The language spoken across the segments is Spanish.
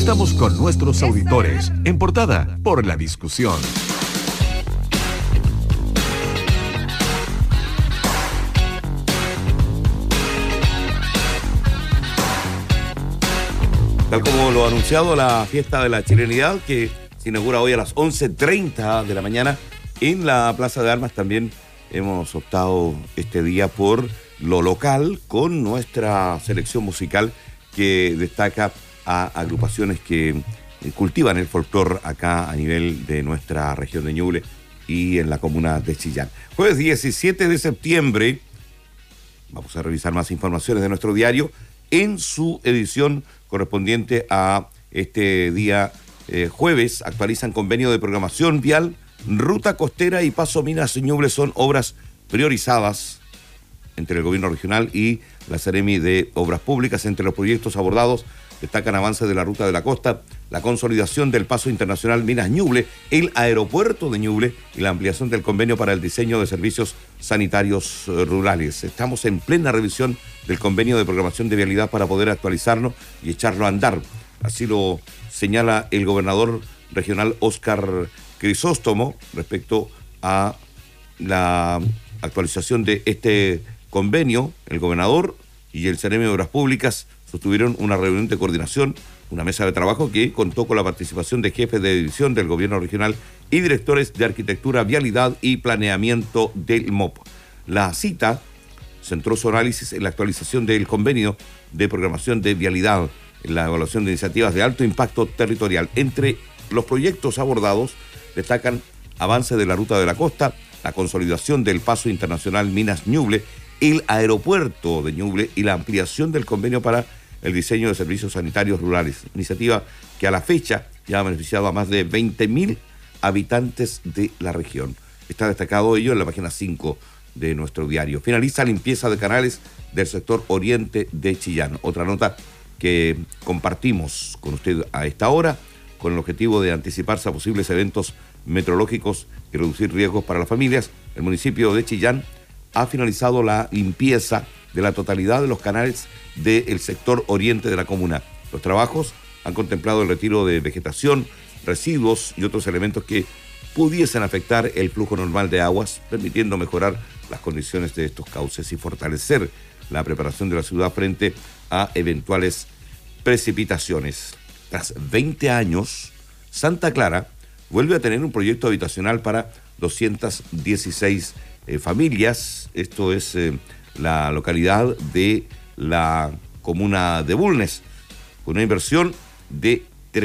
Estamos con nuestros auditores en Portada por la Discusión. Tal como lo ha anunciado, la fiesta de la chilenidad, que se inaugura hoy a las 11:30 de la mañana en la Plaza de Armas. También hemos optado este día por lo local con nuestra selección musical que destaca a agrupaciones que cultivan el folclore acá a nivel de nuestra región de Ñuble y en la comuna de Chillán. Jueves 17 de septiembre, vamos a revisar más informaciones de nuestro diario en su edición correspondiente a este día jueves. Actualizan convenio de programación vial, ruta costera y paso Minas Ñuble son obras priorizadas entre el gobierno regional y la Seremi de Obras Públicas. Entre los proyectos abordados destacan avances de la ruta de la costa, la consolidación del paso internacional Minas Ñuble, el aeropuerto de Ñuble y la ampliación del convenio para el diseño de servicios sanitarios rurales. Estamos en plena revisión del convenio de programación de vialidad para poder actualizarlo y echarlo a andar. Así lo señala el gobernador regional Óscar Crisóstomo respecto a la actualización de este convenio. El gobernador y el Seremi de Obras Públicas sostuvieron una reunión de coordinación, una mesa de trabajo que contó con la participación de jefes de división del gobierno regional y directores de arquitectura, vialidad y planeamiento del MOP. La cita centró su análisis en la actualización del convenio de programación de vialidad, en la evaluación de iniciativas de alto impacto territorial. Entre los proyectos abordados destacan avance de la ruta de la costa, la consolidación del paso internacional Minas Ñuble, el aeropuerto de Ñuble y la ampliación del convenio para el diseño de servicios sanitarios rurales. Iniciativa que a la fecha ya ha beneficiado a más de 20.000 habitantes de la región. Está destacado ello en la página 5 de nuestro diario. Finaliza limpieza de canales del sector oriente de Chillán. Otra nota que compartimos con usted a esta hora, con el objetivo de anticiparse a posibles eventos meteorológicos y reducir riesgos para las familias. El municipio de Chillán ha finalizado la limpieza de la totalidad de los canales del sector oriente de la comuna. Los trabajos han contemplado el retiro de vegetación, residuos y otros elementos que pudiesen afectar el flujo normal de aguas, permitiendo mejorar las condiciones de estos cauces y fortalecer la preparación de la ciudad frente a eventuales precipitaciones. Tras 20 años, Santa Clara vuelve a tener un proyecto habitacional para 216 familias. Esto es la localidad de la comuna de Bulnes, con una inversión de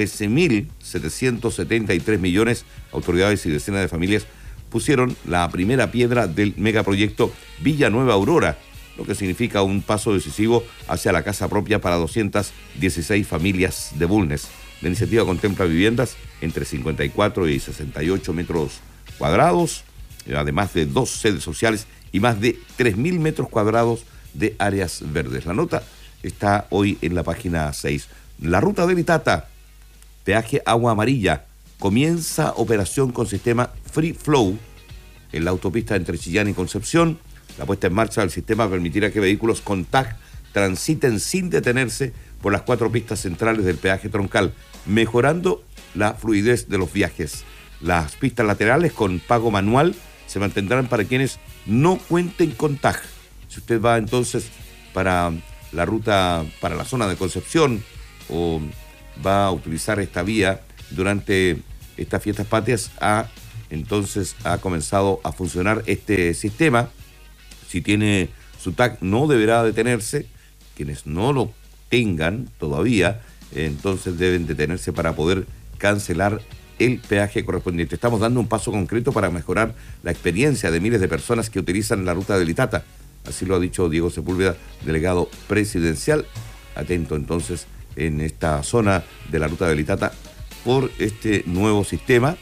13.773 millones. Autoridades y decenas de familias pusieron la primera piedra del megaproyecto Villanueva Aurora, lo que significa un paso decisivo hacia la casa propia para 216 familias de Bulnes. La iniciativa contempla viviendas entre 54 y 68 metros cuadrados, además de 2 sedes sociales y más de 3.000 metros cuadrados de áreas verdes. La nota está hoy en la página 6. La ruta del Itata, peaje Agua Amarilla, comienza operación con sistema Free Flow en la autopista entre Chillán y Concepción. La puesta en marcha del sistema permitirá que vehículos con tag transiten sin detenerse por las 4 pistas centrales del peaje troncal, mejorando la fluidez de los viajes. Las pistas laterales con pago manual se mantendrán para quienes no cuenten con tag. Si usted va entonces para la ruta, para la zona de Concepción, o va a utilizar esta vía durante estas fiestas patrias, entonces ha comenzado a funcionar este sistema. Si tiene su tag, no deberá detenerse. Quienes no lo tengan todavía, entonces deben detenerse para poder cancelar el peaje correspondiente. Estamos dando un paso concreto para mejorar la experiencia de miles de personas que utilizan la ruta del Itata. Así lo ha dicho Diego Sepúlveda, delegado presidencial. Atento entonces en esta zona de la ruta del Itata por este nuevo sistema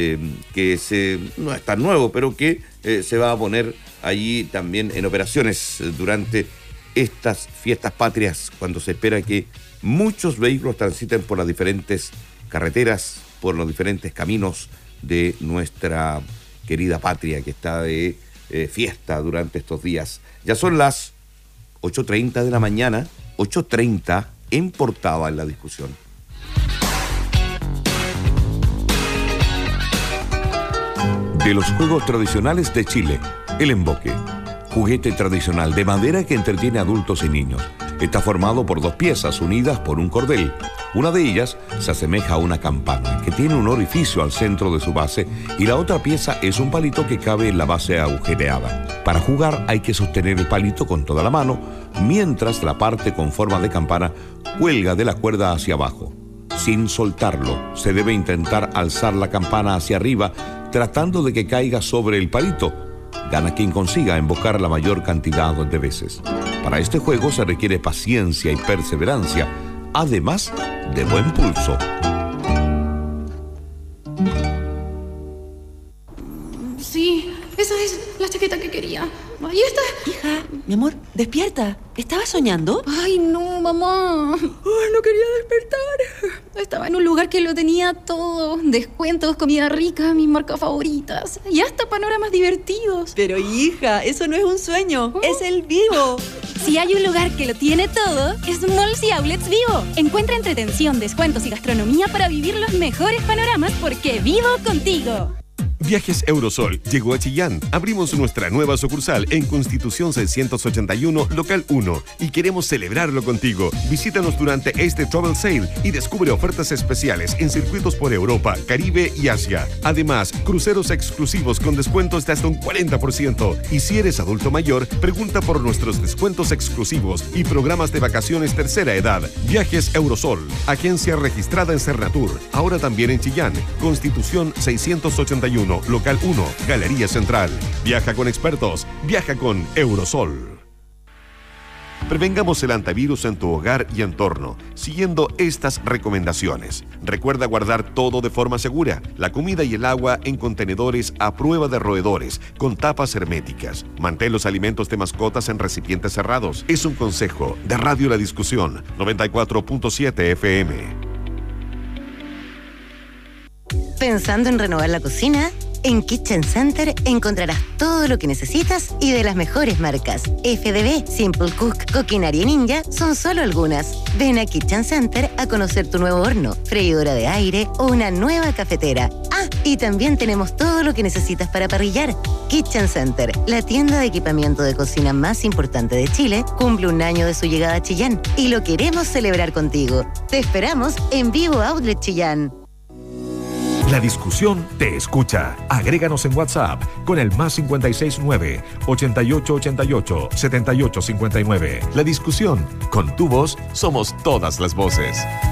que no es tan nuevo, pero que se va a poner allí también en operaciones durante estas fiestas patrias, cuando se espera que muchos vehículos transiten por las diferentes carreteras, por los diferentes caminos de nuestra querida patria que está de fiesta durante estos días. Ya son las 8:30 de la mañana, 8:30 en Portada en la Discusión. de los juegos tradicionales de Chile, el emboque. Juguete tradicional de madera que entretiene a adultos y niños. Está formado por 2 piezas unidas por un cordel. Una de ellas se asemeja a una campana, que tiene un orificio al centro de su base, y la otra pieza es un palito que cabe en la base agujereada. Para jugar hay que sostener el palito con toda la mano, mientras la parte con forma de campana cuelga de la cuerda hacia abajo. Sin soltarlo, se debe intentar alzar la campana hacia arriba, tratando de que caiga sobre el palito. Gana quien consiga embocar la mayor cantidad de veces. Para este juego se requiere paciencia y perseverancia, además de buen pulso. Sí, esa es la chaqueta que quería. Ahí está. Hija, mi amor, despierta. ¿Estabas soñando? Ay, no, mamá. Ay, no quería despertar. Estaba en un lugar que lo tenía todo. Descuentos, comida rica, mis marcas favoritas. Y hasta panoramas divertidos. Pero hija, eso no es un sueño, es el Vivo. Si hay un lugar que lo tiene todo, es Malls y Outlets Vivo. Encuentra entretención, descuentos y gastronomía para vivir los mejores panoramas porque vivo contigo. Viajes Eurosol llegó a Chillán. Abrimos nuestra nueva sucursal en Constitución 681, local 1, y queremos celebrarlo contigo. Visítanos durante este Travel Sale y descubre ofertas especiales en circuitos por Europa, Caribe y Asia. Además, cruceros exclusivos con descuentos de hasta un 40%. Y si eres adulto mayor, pregunta por nuestros descuentos exclusivos y programas de vacaciones tercera edad. Viajes Eurosol, agencia registrada en Cernatur, ahora también en Chillán. Constitución 681. Local 1, Galería Central. Viaja con expertos, viaja con Eurosol. Prevengamos el antivirus en tu hogar y entorno, siguiendo estas recomendaciones. Recuerda guardar todo de forma segura, la comida y el agua en contenedores a prueba de roedores, con tapas herméticas. Mantén los alimentos de mascotas en recipientes cerrados. Es un consejo de Radio La Discusión, 94.7 FM. ¿Pensando en renovar la cocina? En Kitchen Center encontrarás todo lo que necesitas y de las mejores marcas. FDB, Simple Cook, Coquinaria Ninja son solo algunas. Ven a Kitchen Center a conocer tu nuevo horno, freidora de aire o una nueva cafetera. Ah, y también tenemos todo lo que necesitas para parrillar. Kitchen Center, la tienda de equipamiento de cocina más importante de Chile, cumple 1 año de su llegada a Chillán y lo queremos celebrar contigo. Te esperamos en Vivo Outlet Chillán. La Discusión te escucha. Agréganos en WhatsApp con el +569 8888 7859. La Discusión, con tu voz somos todas las voces.